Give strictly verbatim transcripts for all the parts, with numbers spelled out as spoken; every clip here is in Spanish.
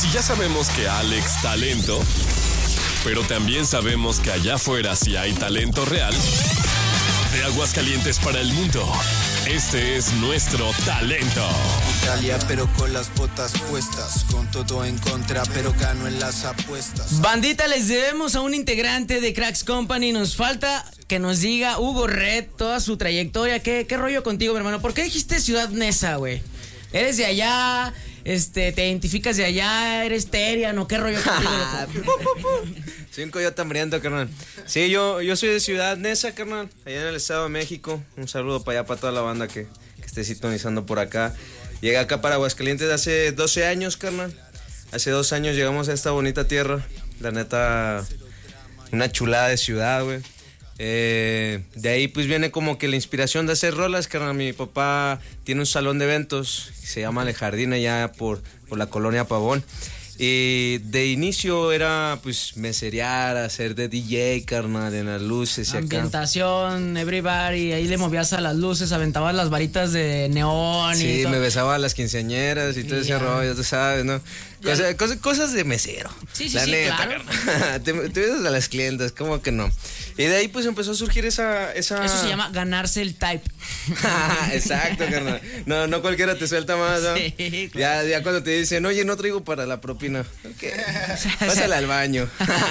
Si ya sabemos que Alex talento, pero también sabemos que allá afuera sí hay talento real. De Aguascalientes para el mundo, este es nuestro talento. Italia, pero con las botas puestas, con todo en contra, pero gano en las apuestas. Bandita, les debemos a un integrante de Cracks Company. Nos falta que nos diga Hugo Red toda su trayectoria. ¿Qué, qué rollo contigo, mi hermano? ¿Por qué dijiste Ciudad Neza, güey? ¿Eres de allá? Este, ¿te identificas de allá? ¿Eres teriano? ¿Qué rollo contigo? Soy un coyote hambriento, carnal. Sí, yo, yo soy de Ciudad Neza, carnal, allá en el Estado de México. Un saludo para allá, para toda la banda que, que esté sintonizando por acá. Llegué acá para Aguascalientes hace doce años, carnal. Hace dos años llegamos a esta bonita tierra. La neta, una chulada de ciudad, güey. Eh, de ahí pues viene como que la inspiración de hacer rolas, carnal. Mi papá tiene un salón de eventos, se llama El Jardín, allá por, por la colonia Pavón. Y de inicio era pues meserear, hacer de D J, carnal, en las luces y ambientación, acá. Everybody, ahí le movías a las luces, aventabas las varitas de neón. Sí, y todo. Me besaba a las quinceañeras y todo ese rollo, tú sabes, ¿no? Cosa, cosas, cosas de mesero. Sí, sí, la sí, neta, claro. te, te besas a las clientas, ¿cómo que no? Y de ahí pues empezó a surgir esa... esa... Eso se llama ganarse el type. Exacto, carnal. No, no cualquiera te suelta más, ¿no? Sí, claro. ya, ya cuando te dicen, oye, no traigo para la propina. Okay. Pásala al baño.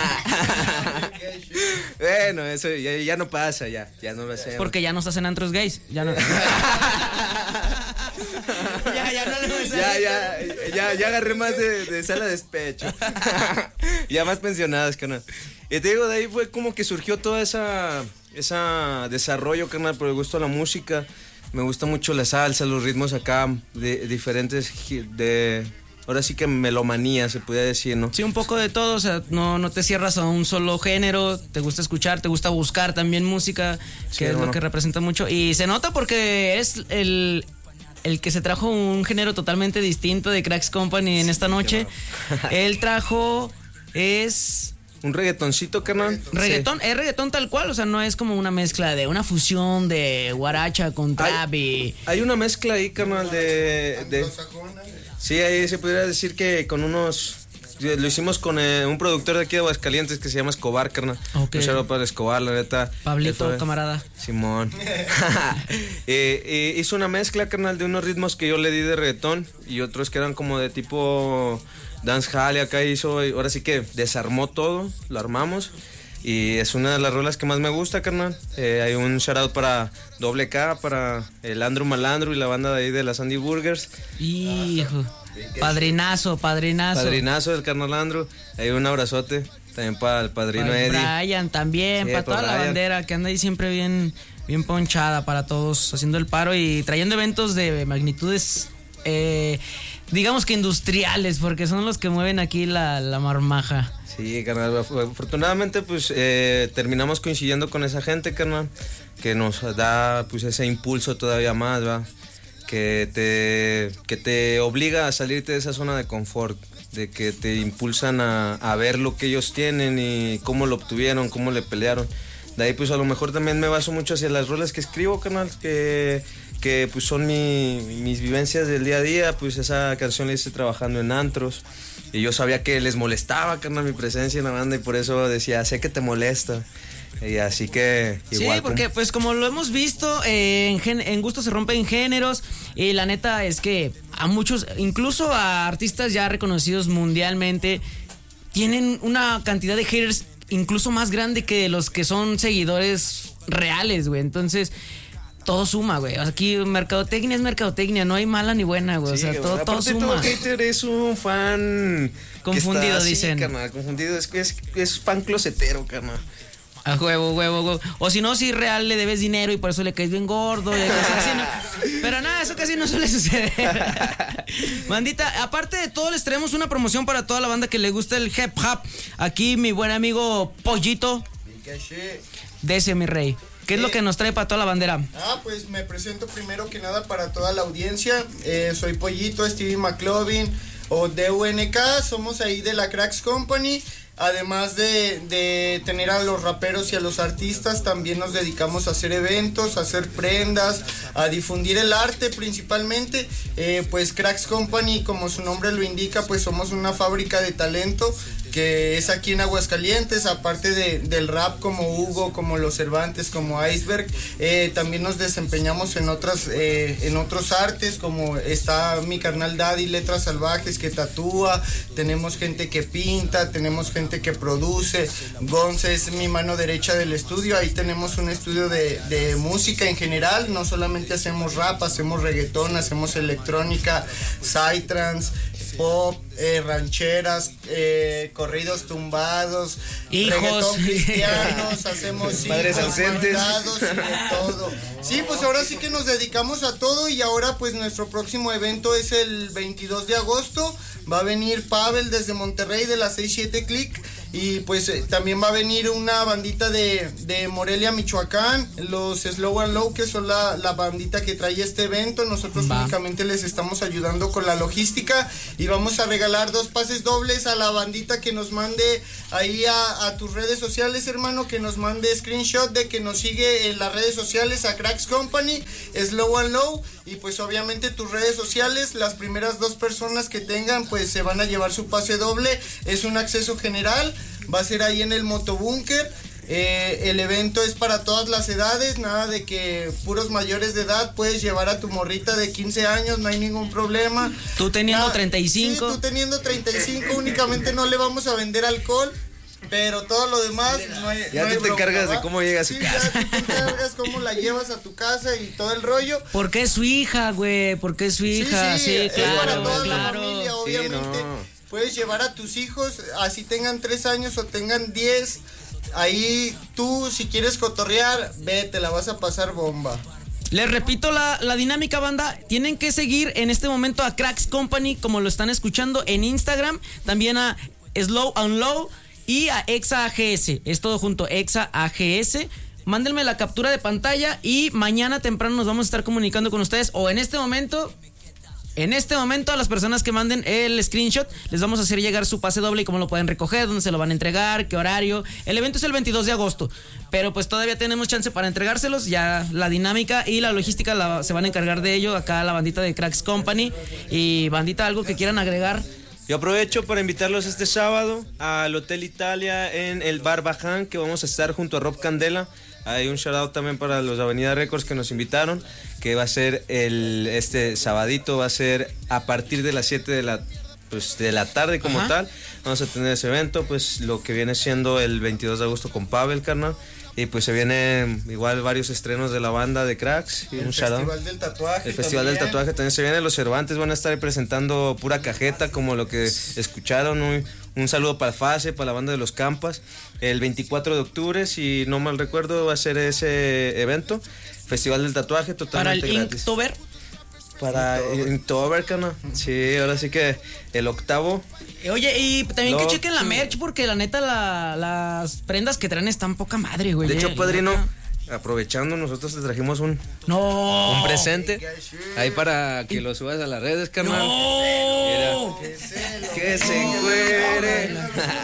Bueno, eso ya, ya no pasa, ya, ya no lo hacemos. Porque ya no estás en antros gays. Ya no. ya, ya no le ya, ya, ya, ya agarré más de, de sala de despecho. Ya más pensionadas, carnal. Y te digo, de ahí fue como que surgió toda esa, esa desarrollo, carnal, por el gusto a la música. Me gusta mucho la salsa, los ritmos acá, de, diferentes, de... Ahora sí que melomanía, se podría decir, ¿no? Sí, un poco de todo, o sea, no, no te cierras a un solo género, te gusta escuchar, te gusta buscar también música, que sí, es bueno. Lo que representa mucho. Y se nota porque es el... el que se trajo un género totalmente distinto de Cracks Company en esta noche. Él trajo es... un reggaetoncito, carnal. Reggaetón, sí. Es reggaetón tal cual, o sea, no es como una mezcla de una fusión de guaracha con trap y... Hay una mezcla ahí, carnal, de... de sí, ahí se podría decir que con unos... Lo hicimos con eh, un productor de aquí de Aguascalientes que se llama Escobar, carnal. Okay. Un saludo para Escobar, la neta. Pablito, fue, camarada. Simón. eh, eh, hizo una mezcla, carnal, de unos ritmos que yo le di de reggaetón y otros que eran como de tipo dancehall. Y acá hizo, ahora sí que desarmó todo, lo armamos. Y es una de las rolas que más me gusta, carnal. Eh, hay un shout out para Doble K, para el Andrew Malandro y la banda de ahí de las Sandy Burgers. Hijo. Padrinazo, padrinazo. Padrinazo del carnal Andrew. Hay un abrazote también para el padrino para Eddie. Brian también, sí, para toda Brian. La bandera que anda ahí siempre bien, bien ponchada para todos, haciendo el paro y trayendo eventos de magnitudes, eh, digamos que industriales, porque son los que mueven aquí la, la marmaja. Sí, carnal, afortunadamente pues eh, terminamos coincidiendo con esa gente, carnal, que nos da pues ese impulso todavía más, ¿va? Que te, que te obliga a salirte de esa zona de confort, de que te impulsan a, a ver lo que ellos tienen y cómo lo obtuvieron, cómo le pelearon. De ahí pues a lo mejor también me baso mucho hacia las rolas que escribo, carnal, que, que pues son mi, mis vivencias del día a día. Pues esa canción la hice trabajando en antros y yo sabía que les molestaba, carnal, mi presencia en la banda y por eso decía, sé que te molesta. Y así que igual. Sí, porque pues como lo hemos visto, eh, en, gen- en gusto se rompen géneros. Y la neta es que a muchos, incluso a artistas ya reconocidos mundialmente, tienen una cantidad de haters incluso más grande que los que son seguidores reales, güey. Entonces, todo suma, güey. Aquí mercadotecnia es mercadotecnia, no hay mala ni buena, güey. Sí, o sea, todo, todo suma. Todo hater es un fan confundido, está, dicen. Sí, carnal, confundido, es, es, es fan closetero, carnal. A huevo, huevo, huevo. O si no, si real le debes dinero y por eso le caes bien gordo. Y así, ¿no? Pero nada, eso casi no suele suceder. Bandita, aparte de todo, les traemos una promoción para toda la banda que le gusta el hip hop. Aquí mi buen amigo Pollito. Dese, mi rey. ¿Qué es lo que nos trae para toda la bandera? Ah, pues me presento primero que nada para toda la audiencia. Eh, soy Pollito, Stevie McLovin o D U N K. Somos ahí de la Cracks Company. Además de, de tener a los raperos y a los artistas, también nos dedicamos a hacer eventos, a hacer prendas, a difundir el arte principalmente. Eh, pues Cracks Company, como su nombre lo indica, pues somos una fábrica de talento que es aquí en Aguascalientes, aparte de, del rap como Hugo, como Los Cervantes, como Iceberg, eh, también nos desempeñamos en otras, eh, en otros artes, como está mi carnal Daddy, Letras Salvajes, que tatúa, tenemos gente que pinta, tenemos gente que produce, Gonza es mi mano derecha del estudio, ahí tenemos un estudio de, de música en general, no solamente hacemos rap, hacemos reggaetón, hacemos electrónica, psytrance, pop, eh, rancheras, eh, corridos tumbados, hijos, reggaetón cristianos, hacemos padres hijos, ausentes, mandados y de todo. Sí, pues ahora sí que nos dedicamos a todo y ahora pues nuestro próximo evento es el veintidós de agosto, va a venir Pavel desde Monterrey de la seis siete Click. Y pues eh, también va a venir una bandita de, de Morelia, Michoacán, los Slow and Low, que son la, la bandita que trae este evento. Nosotros va. únicamente les estamos ayudando con la logística y vamos a regalar dos pases dobles a la bandita que nos mande ahí a, a tus redes sociales, hermano, que nos mande screenshot de que nos sigue en las redes sociales a Cracks Company, Slow and Low, y pues obviamente tus redes sociales, las primeras dos personas que tengan pues se van a llevar su pase doble. Es un acceso general, va a ser ahí en el Motobúnker. Eh, el evento es para todas las edades, nada de que puros mayores de edad, puedes llevar a tu morrita de quince años, no hay ningún problema. Tú teniendo nada, treinta y cinco. Sí, tú teniendo treinta y cinco, únicamente no le vamos a vender alcohol, pero todo lo demás no hay, ya no tú hay te bronca, encargas ¿va? de cómo llega a su sí, casa. Ya tú te encargas cómo la llevas a tu casa y todo el rollo. Porque es su hija, güey, porque es su hija, sí, sí, sí claro, es para toda claro. la familia, obviamente. Sí, no. Puedes llevar a tus hijos, así tengan tres años o tengan diez. Ahí tú, si quieres cotorrear, ve, te la vas a pasar bomba. Les repito la, la dinámica, banda. Tienen que seguir en este momento a Cracks Company, como lo están escuchando en Instagram. También a Slow and Low y a Exa A G S. Es todo junto, Exa A G S. Mándenme la captura de pantalla y mañana temprano nos vamos a estar comunicando con ustedes. O en este momento... En este momento a las personas que manden el screenshot les vamos a hacer llegar su pase doble y cómo lo pueden recoger, dónde se lo van a entregar, qué horario. El evento es el veintidós de agosto, pero pues todavía tenemos chance para entregárselos. Ya la dinámica y la logística la, se van a encargar de ello acá la bandita de Cracks Company. Y bandita, algo que quieran agregar. Yo aprovecho para invitarlos este sábado al Hotel Italia en el Bar Baján, que vamos a estar junto a Rob Candela. Hay un shout out también para los Avenida Records que nos invitaron, que va a ser el este sabadito, va a ser a partir de las siete de la, pues, de la tarde como Ajá. tal. Vamos a tener ese evento, pues lo que viene siendo el veintidós de agosto con Pavel, carnal. Y pues se vienen igual varios estrenos de la banda de Cracks. Y el un Festival del Tatuaje. El Festival también. del Tatuaje también se viene. Los Cervantes van a estar presentando pura cajeta, como lo que escucharon. Un, un saludo para Fase, para la banda de Los Campas. El veinticuatro de octubre, si no mal recuerdo, va a ser ese evento. Festival del Tatuaje totalmente gratis. ¿Para el gratis. Inktober? Para Inktober, cana. Sí, ahora sí que el octavo. Oye, y también no, que chequen la merch, porque la neta la, las prendas que traen están poca madre, güey. De hecho, eh, padrino, neta. aprovechando, nosotros te trajimos un, no. un presente ahí para que lo subas a las redes, carnal. No. Mira, que se encuere.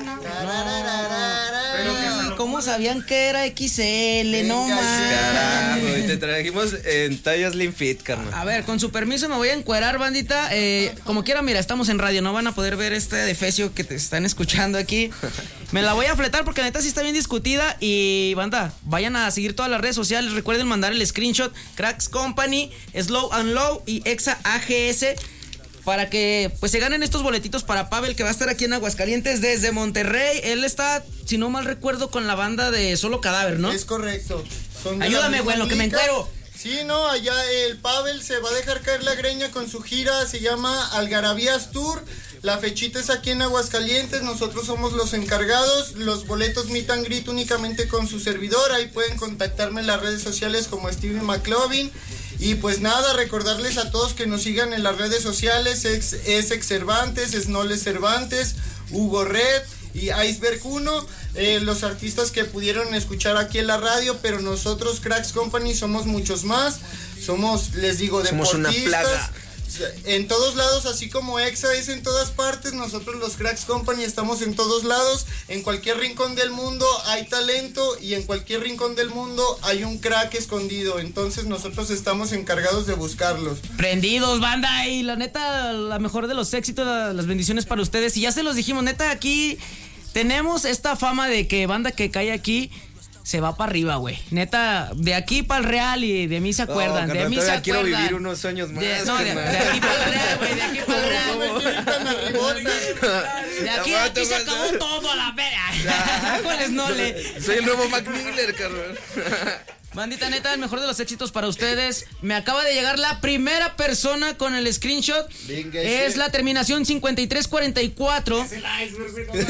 ¿Cómo sabían que era X L? No más. Carajo, y te trajimos en talla Slim Fit, carnal. A ver, con su permiso me voy a encuerar, bandita. Eh, como quiera, mira, estamos en radio, no van a poder ver este defecio que te están escuchando aquí. Me la voy a fletar porque la neta sí está bien discutida. Y banda, vayan a seguir todas las redes sociales. Recuerden mandar el screenshot, Cracks Company, Slow and Low y Exa A G S, para que pues se ganen estos boletitos para Pavel, que va a estar aquí en Aguascalientes desde Monterrey. Él está, si no mal recuerdo, con la banda de Solo Cadáver, ¿no? Es correcto. Son Ayúdame, güey, lo que me encuero. Sí, no, allá el Pavel se va a dejar caer la greña con su gira, se llama Algarabías Tour. La fechita es aquí en Aguascalientes, nosotros somos los encargados. Los boletos meet and greet únicamente con su servidor. Ahí pueden contactarme en las redes sociales como Steven McLovin. Y pues nada, recordarles a todos que nos sigan en las redes sociales. Es, es Ex Cervantes, es Noles Cervantes, Hugo Red y Iceberg uno, eh, los artistas que pudieron escuchar aquí en la radio, pero nosotros Cracks Company somos muchos más. Somos, les digo, somos deportistas. una plaga. pues en todos lados, así como Exa es en todas partes, nosotros los Cracks Company estamos en todos lados. En cualquier rincón del mundo hay talento y en cualquier rincón del mundo hay un crack escondido. Entonces nosotros estamos encargados de buscarlos. Prendidos, banda, y la neta, la mejor de los éxitos, la, las bendiciones para ustedes. Y ya se los dijimos, neta, aquí tenemos esta fama de que banda que cae aquí se va para arriba, güey. Neta, de aquí para el Real y de mí se acuerdan. No, de carnal, mí se acuerdan. quiero vivir unos años más. De, no, de, de aquí para el Real, güey, de aquí para el Real. De aquí a aquí se acabó todo a la vera. ¿Cuáles no le? Soy el nuevo Mac Miller, carnal. Bandita, neta, el mejor de los éxitos para ustedes. Me acaba de llegar la primera persona con el screenshot. Venga, es sí. La terminación cincuenta y tres cuarenta y cuatro. Es el iceberg.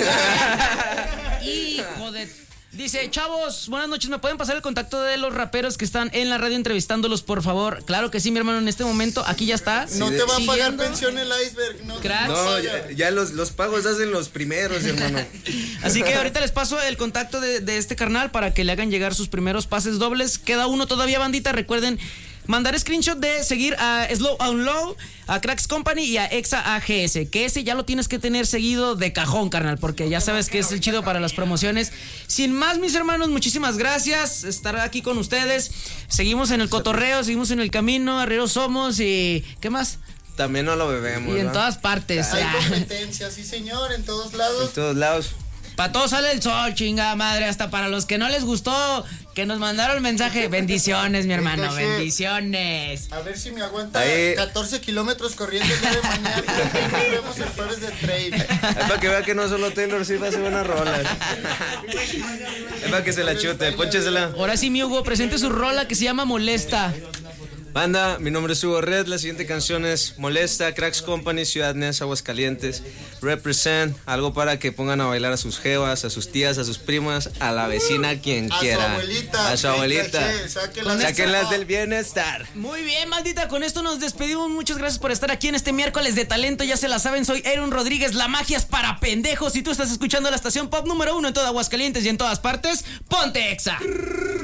Hijo de... Dice, chavos, buenas noches, ¿me pueden pasar el contacto de los raperos que están en la radio entrevistándolos, por favor? Claro que sí, mi hermano, en este momento, aquí ya está. No te va a pagar pensión el iceberg, ¿no? Cracks. No, ya, ya los, los pagos hacen los primeros, hermano. Así que ahorita les paso el contacto de, de este carnal para que le hagan llegar sus primeros pases dobles. Queda uno todavía, bandita, recuerden mandar screenshot de seguir a Slow and Low, a Cracks Company y a Exa A G S, que ese ya lo tienes que tener seguido de cajón, carnal, porque ya sabes que es el chido para las promociones. Sin más, mis hermanos, muchísimas gracias estar aquí con ustedes. Seguimos en el cotorreo, seguimos en el camino, arrieros somos y... ¿qué más? También no lo bebemos, y en ¿no? todas partes. Hay competencia, sí señor, en todos lados. En todos lados. Para todos sale el sol, chingada madre. Hasta para los que no les gustó, que nos mandaron mensaje. Bendiciones, mi hermano, bendiciones. A ver si me aguanta ahí. catorce kilómetros corriendo el día de mañana. Nos vemos en Flores de Trade. Es para que vea que no solo Taylor Swift hace buenas rolas. Es para que se la chute, pónchesela. Ahora sí, mi Hugo, presente su rola que se llama Molesta. Banda, mi nombre es Hugo Red, la siguiente canción es Molesta, Cracks Company, Ciudad Neza, Aguascalientes. Represent, algo para que pongan a bailar a sus jevas, a sus tías, a sus primas, a la vecina, quien a quiera. A su abuelita. A su abuelita. Sáquenlas, sáquenlas del bienestar. Muy bien, maldita, con esto nos despedimos. Muchas gracias por estar aquí en este miércoles de talento. Ya se la saben, soy Aaron Rodríguez, la magia es para pendejos. Y tú estás escuchando la estación pop número uno en toda Aguascalientes y en todas partes. ¡Ponte Exa!